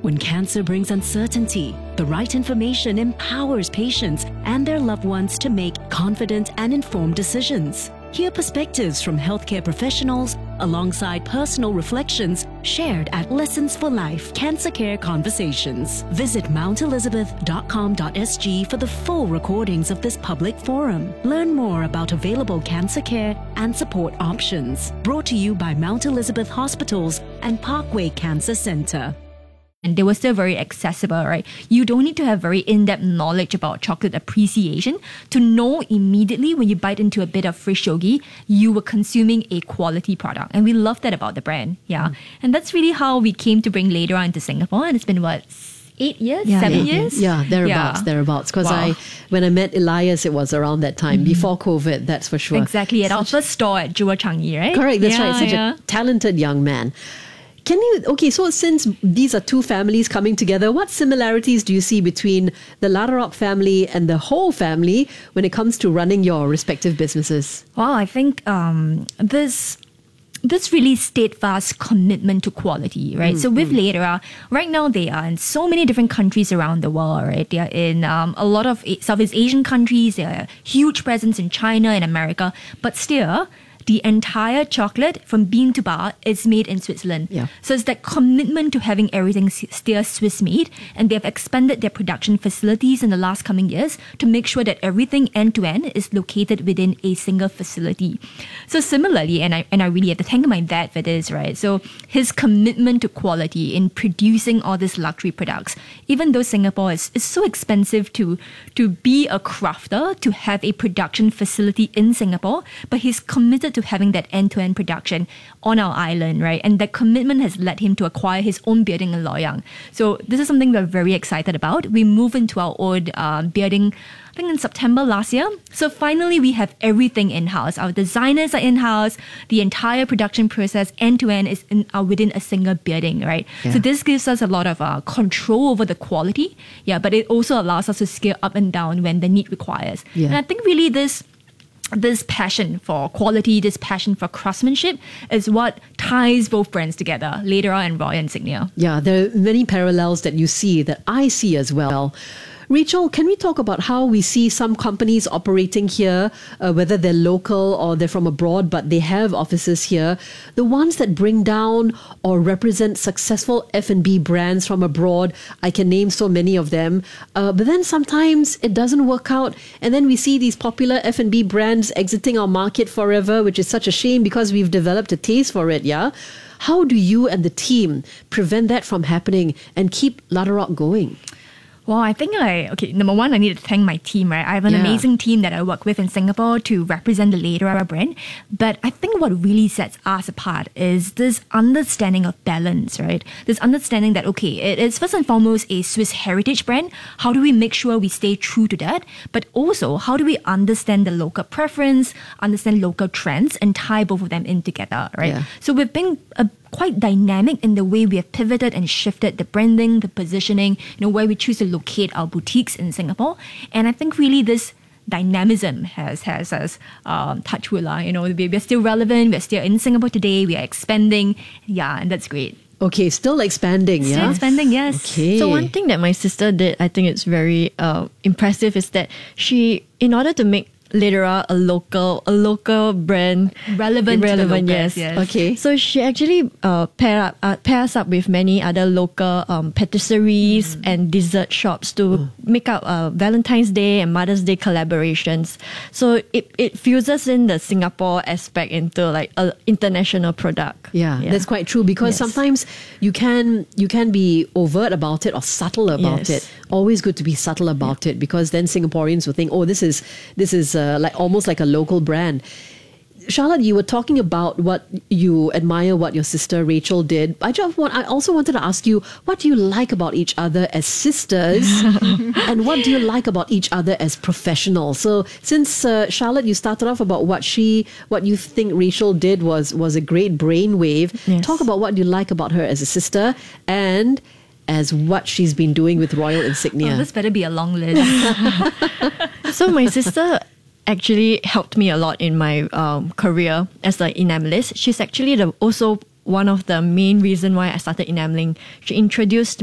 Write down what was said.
When cancer brings uncertainty, the right information empowers patients and their loved ones to make confident and informed decisions. Hear perspectives from healthcare professionals alongside personal reflections shared at Lessons for Life Cancer Care Conversations. Visit mountelizabeth.com.sg for the full recordings of this public forum. Learn more about available cancer care and support options. Brought to you by Mount Elizabeth Hospitals and Parkway Cancer Centre. And they were still very accessible, right? You don't need to have very in-depth knowledge about chocolate appreciation to know immediately when you bite into a bit of Frisch Yogi, you were consuming a quality product. And we love that about the brand, yeah. And that's really how we came to bring Ladera into Singapore. And it's been, 8 years? 7 years? Yeah, thereabouts. Because when I met Elias, it was around that time, before COVID, that's for sure. Exactly, at our first store at Jewel Changi, right? Correct, that's right. Such a talented young man. So since these are two families coming together, what similarities do you see between the Laderock family and the whole family when it comes to running your respective businesses? Well, I think this really steadfast commitment to quality, right? So with Ladera, right now they are in so many different countries around the world, right? They are in a lot of Southeast Asian countries, they are a huge presence in China and America, but still, the entire chocolate from bean to bar is made in Switzerland. Yeah. So it's that commitment to having everything still Swiss made, and they've expanded their production facilities in the last coming years to make sure that everything end to end is located within a single facility. So similarly, and I really have to thank my dad for this, right? So his commitment to quality in producing all these luxury products, even though Singapore is so expensive to be a crafter, to have a production facility in Singapore, but he's committed to having that end-to-end production on our island, right? And that commitment has led him to acquire his own bearding in Loyang. So this is something we're very excited about. We moved into our own bearding, I think in September last year. So finally, we have everything in-house. Our designers are in-house. The entire production process, end-to-end, is within a single bearding, right? Yeah. So this gives us a lot of control over the quality, but it also allows us to scale up and down when the need requires. Yeah. And I think really this passion for quality, this passion for craftsmanship is what ties both brands together, Ladera and Royal Insignia. Yeah, there are many parallels that you see, that I see as well. Rachel, can we talk about how we see some companies operating here, whether they're local or they're from abroad, but they have offices here, the ones that bring down or represent successful F&B brands from abroad? I can name so many of them, but then sometimes it doesn't work out, and then we see these popular F&B brands exiting our market forever, which is such a shame because we've developed a taste for it, yeah? How do you and the team prevent that from happening and keep Laderock going? Well, I think number one, I need to thank my team, right? I have an amazing team that I work with in Singapore to represent the Ladera brand. But I think what really sets us apart is this understanding of balance, right? This understanding that, it is first and foremost a Swiss heritage brand. How do we make sure we stay true to that? But also, how do we understand the local preference, understand local trends, and tie both of them in together, right? Yeah. So we've been quite dynamic in the way we have pivoted and shifted the branding, the positioning, where we choose to locate our boutiques in Singapore. And I think really this dynamism has us touch wood. We're still relevant, we're still in Singapore today, we are expanding, and that's great. Okay, still expanding, Still expanding, yes. Okay. So one thing that my sister did, I think it's very impressive, is that she, in order to make Ladera a local brand, relevant to the locals, yes. Okay. So she actually pairs up with many other local patisseries and dessert shops to make up Valentine's Day and Mother's Day collaborations. So it fuses in the Singapore aspect into like an international product. Yeah, that's quite true, because sometimes you can be overt about it or subtle about it. Always good to be subtle about it, because then Singaporeans will think, this is like almost like a local brand. Charlotte, you were talking about what you admire, what your sister Rachel did. I also wanted to ask you, what do you like about each other as sisters, and what do you like about each other as professionals? So, since Charlotte, you started off about what you think Rachel did was a great brainwave. Yes. Talk about what you like about her as a sister and as what she's been doing with Royal Insignia. This better be a long list. So my sister actually helped me a lot in my career as an enamelist. She's actually also one of the main reason why I started enameling. She introduced